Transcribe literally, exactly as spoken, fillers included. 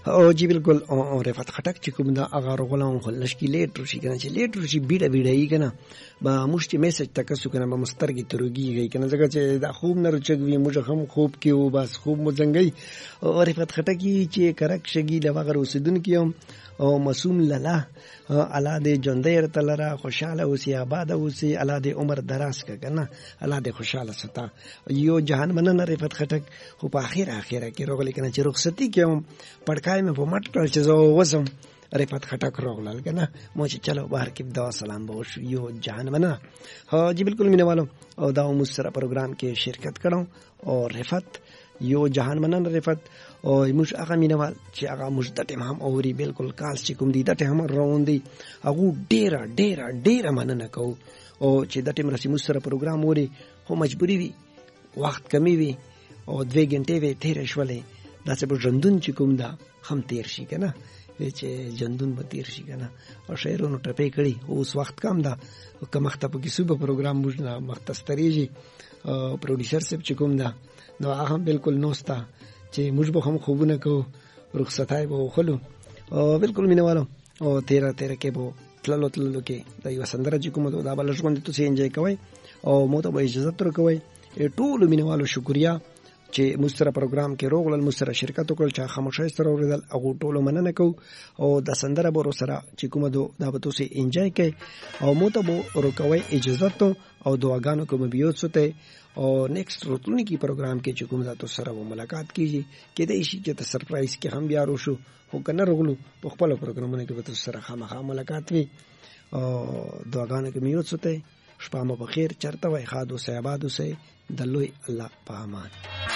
او جی بالکل رفعت خټک چې کوم دا هغه غلام خلش کې لیټ شي کنه چې لیټ شي بیډه بیډه یې کنه با مشت میسج تکسو کنه به مسترګي تروږي کنه ځکه چې دا خوب نه رچګوي موږ هم خوب کې او بس خوب مو څنګه او رفعت خټک چې کرک شګي د وغه اوسیدونکو او معصوم لاله الله دې ژوندۍ تلره خوشاله اوسي آباد اوسي الله دې عمر دراز کنه الله دې خوشاله ستا یو جهان مننه رفعت خټک خو په اخر اخر کې راغلی کنه چې رخصتي کې پړکای مې په مټ کړ چې زه وسم رفعت خټک راغلل کنه مو چې چلو بهر کې دا سلام به وشو یو جهان مننه ها جی بالکل مینه والو او دا مو سره پروګرام کې شرکت کړم او رفعت یو جهان مننه رفعت او موږ هغه مینوال چې هغه موږ د ټیم هم اوري بالکل کال چې کوم دي د ټیم روان دي هغه ډیره ډیره ډیره مننه کوو او چې د ټیم رسمي سره پروګرام اوري خو مجبوری وي وخت کمی وي او دوه غنټې وي تیر شولې دا څه به ژوندون چې کوم دا هم تیر شي کنه چې ژوندون به تیر شي کنه او شعرونو ټپې کړي اوس وخت کم دا کوم وخت په کې صبح پروګرام موږ نه مختصریږي پروډوسر سپ چې کوم دا نو هغه بالکل نوستا چې موږ به هم خوبونه کو رخصتای به خلو او بالکل مینوالو او تیرا تیرا کې به تللو تللو کې د یو سندره چې کوم دا بل ژوند ته انجوای کوي او مو ته به اجازه تر کوي ټول مینوالو شکریا چې مستر پروګرام کې روغل مستر شرکت وکړ چې خاموشای سره اوریدل هغه ټول مننه کو او د سندره بورو سره چې کوم دو دا به تاسو انجوای کوي او مو ته به ورکوي اجازه ته او دعاګانو کوم بیوت سته او نیکسٹ روتلونی کی پروگرام کې چې کوم ذاتو سره و ملاقات کیږي کې د شي چې ته سرپرایز کې هم بیا روشو خو کنه رغلو په خپل پروګرامونه کې به تاسو سره خامخا ملاقات وي او دعاګانو کې میوت سته شپه مو بخیر چرته وای خادو سه آبادو سه د لوی الله په امان.